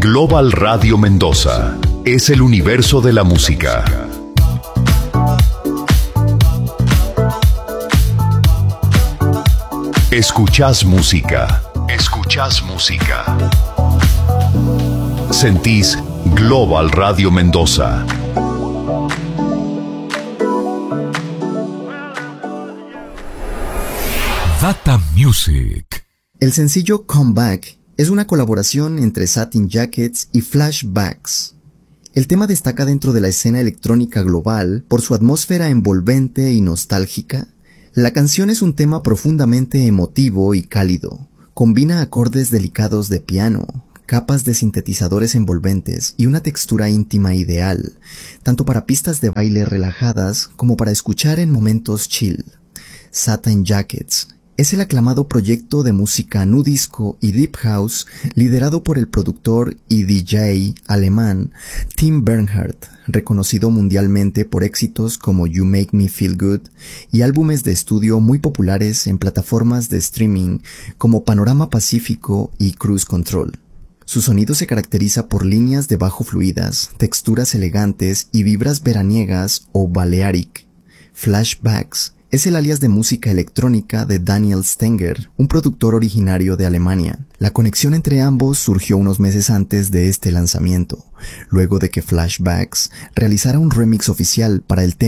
Global Radio Mendoza es el universo de la música. Escuchás música. Escuchás música. Sentís Global Radio Mendoza. Data Music. El sencillo Come Back es una colaboración entre Satin Jackets y Flashbacks. El tema destaca dentro de la escena electrónica global por su atmósfera envolvente y nostálgica. La canción es un tema profundamente emotivo y cálido. Combina acordes delicados de piano, capas de sintetizadores envolventes y una textura íntima ideal, tanto para pistas de baile relajadas como para escuchar en momentos chill. Satin Jackets es el aclamado proyecto de música nu disco y deep house liderado por el productor y DJ alemán Tim Bernhardt, reconocido mundialmente por éxitos como You Make Me Feel Good y álbumes de estudio muy populares en plataformas de streaming como Panorama Pacífico y Cruise Control. Su sonido se caracteriza por líneas de bajo fluidas, texturas elegantes y vibras veraniegas o Balearic. Flashbacks es el alias de música electrónica de Daniel Stenger, un productor originario de Alemania. La conexión entre ambos surgió unos meses antes de este lanzamiento, luego de que Flashbacks realizara un remix oficial para el tema